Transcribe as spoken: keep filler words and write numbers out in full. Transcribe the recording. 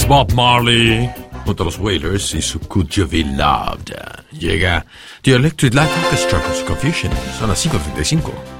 es Bob Marley junto a los Wailers y su Could You Be Loved. Llega The Electric Light Orchestra con su Confusion. Son las cinco treinta y cinco.